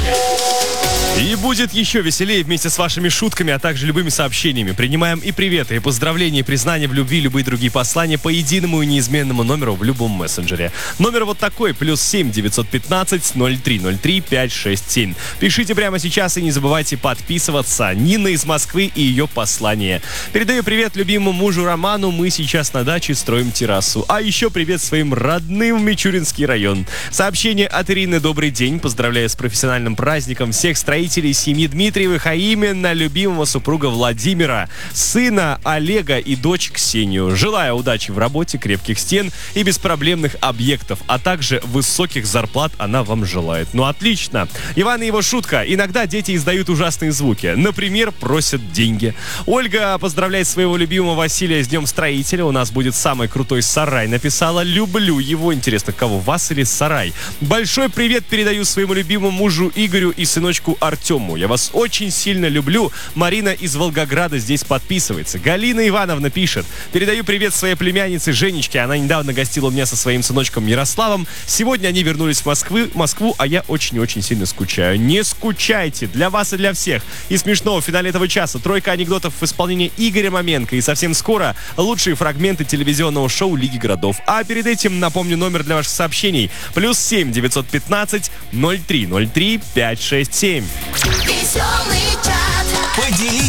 И будет еще веселее вместе с вашими шутками, а также любыми сообщениями. Принимаем и приветы, и поздравления, и признания в любви, любые другие послания по единому и неизменному номеру в любом мессенджере. Номер вот такой, +7 915 0303 567. Пишите прямо сейчас и не забывайте подписываться. Нина из Москвы и ее послание. Передаю привет любимому мужу Роману. Мы сейчас на даче строим террасу. А еще привет своим родным в Мичуринский район. Сообщение от Ирины. Добрый день. Поздравляю с профессиональным праздником всех строителей семьи Дмитриевых, а именно любимого супруга Владимира, сына Олега и дочь Ксению. Желаю удачи в работе, крепких стен и беспроблемных объектов, а также высоких зарплат она вам желает. Ну, отлично. Иван и его шутка. Иногда дети издают ужасные звуки. Например, просят деньги. Ольга поздравляет своего любимого Василия с Днем Строителя. У нас будет самый крутой сарай. Написала. Люблю его. Интересно, кого? Вас или сарай? Большой привет передаю своему любимому мужу Игорю и сыночку Артему. Я вас очень сильно люблю. Марина из Волгограда здесь подписывается. Галина Ивановна пишет. Передаю привет своей племяннице Женечке. Она недавно гостила у меня со своим сыночком Ярославом. Сегодня они вернулись в Москву, а я очень-очень сильно скучаю. Не скучайте. Для вас и для всех. И смешного в финале этого часа. Тройка анекдотов в исполнении Игоря Маменко. И совсем скоро лучшие фрагменты телевизионного шоу Лиги городов. А перед этим напомню номер для ваших сообщений. +7 915 0303 567. Веселый чат. Поделись